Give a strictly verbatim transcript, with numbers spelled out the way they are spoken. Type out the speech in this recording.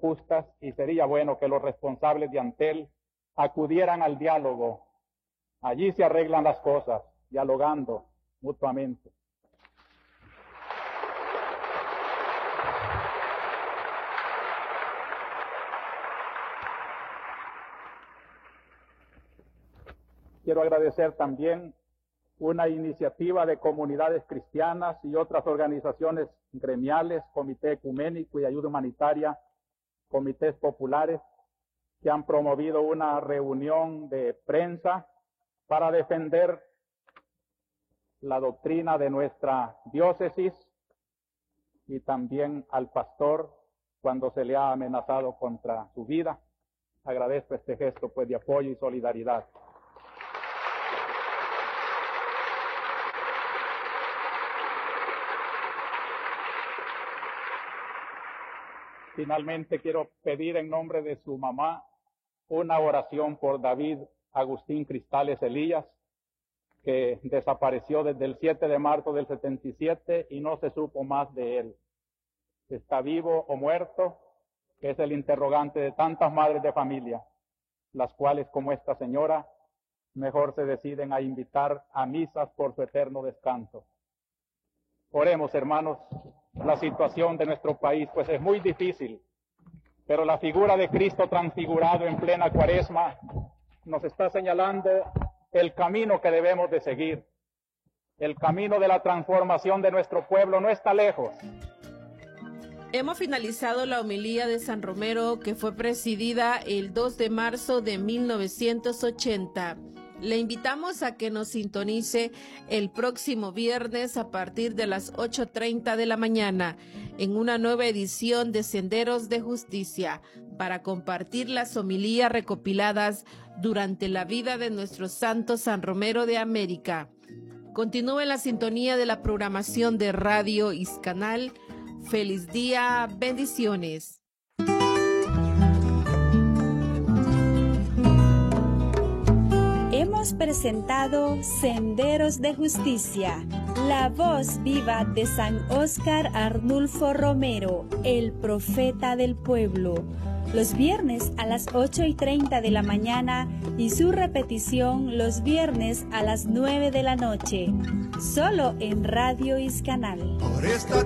justas y sería bueno que los responsables de Antel acudieran al diálogo. Allí se arreglan las cosas, dialogando mutuamente. Quiero agradecer también una iniciativa de comunidades cristianas y otras organizaciones gremiales, Comité Ecuménico y Ayuda Humanitaria, comités populares, que han promovido una reunión de prensa para defender la doctrina de nuestra diócesis y también al pastor cuando se le ha amenazado contra su vida. Agradezco este gesto pues de apoyo y solidaridad. Finalmente quiero pedir en nombre de su mamá una oración por David Agustín Cristales Elías, que desapareció desde el siete de marzo del setenta y siete y no se supo más de él. ¿Está vivo o muerto? Es el interrogante de tantas madres de familia, las cuales, como esta señora, mejor se deciden a invitar a misas por su eterno descanso. Oremos, hermanos. La situación de nuestro país pues es muy difícil, pero la figura de Cristo transfigurado en plena Cuaresma nos está señalando el camino que debemos de seguir. El camino de la transformación de nuestro pueblo no está lejos. Hemos finalizado la homilía de San Romero, que fue presidida el dos de marzo de mil novecientos ochenta. Le invitamos a que nos sintonice el próximo viernes a partir de las ocho treinta de la mañana en una nueva edición de Senderos de Justicia para compartir las homilías recopiladas durante la vida de nuestro santo San Romero de América. Continúe en la sintonía de la programación de Radio Iscanal. Feliz día, bendiciones. Hemos presentado Senderos de Justicia, la voz viva de San Óscar Arnulfo Romero, el profeta del pueblo, los viernes a las ocho y treinta de la mañana y su repetición los viernes a las nueve de la noche, solo en Radio Iscanal.